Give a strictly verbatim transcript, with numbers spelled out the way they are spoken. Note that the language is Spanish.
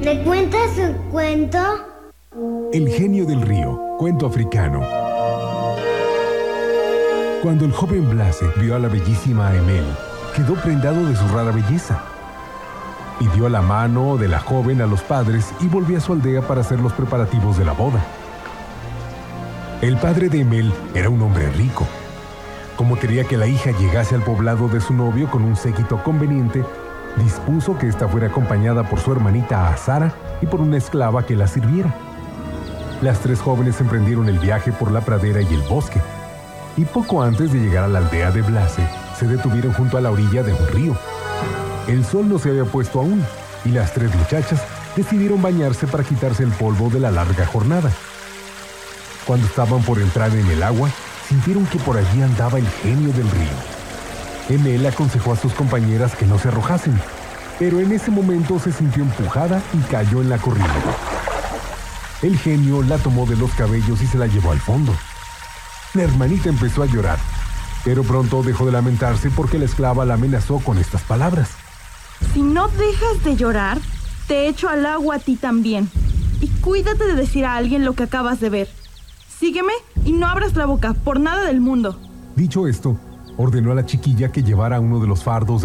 ¿Me cuentas un cuento? El genio del río, cuento africano. Cuando el joven Blase vio a la bellísima Emel, quedó prendado de su rara belleza. Pidió la mano de la joven a los padres y volvió a su aldea para hacer los preparativos de la boda. El padre de Emel era un hombre rico. Como quería que la hija llegase al poblado de su novio con un séquito conveniente, dispuso que ésta fuera acompañada por su hermanita Azara y por una esclava que la sirviera. Las tres jóvenes emprendieron el viaje por la pradera y el bosque, y poco antes de llegar a la aldea de Blase, se detuvieron junto a la orilla de un río. El sol no se había puesto aún, y las tres muchachas decidieron bañarse para quitarse el polvo de la larga jornada. Cuando estaban por entrar en el agua, sintieron que por allí andaba el genio del río. Emel aconsejó a sus compañeras que no se arrojasen, pero en ese momento se sintió empujada y cayó en la corriente. El genio la tomó de los cabellos y se la llevó al fondo. La hermanita empezó a llorar, pero pronto dejó de lamentarse porque la esclava la amenazó con estas palabras: Si no dejas de llorar, te echo al agua a ti también. Y cuídate de decir a alguien lo que acabas de ver. Sígueme y no abras la boca por nada del mundo. Dicho esto, ordenó a la chiquilla que llevara uno de los fardos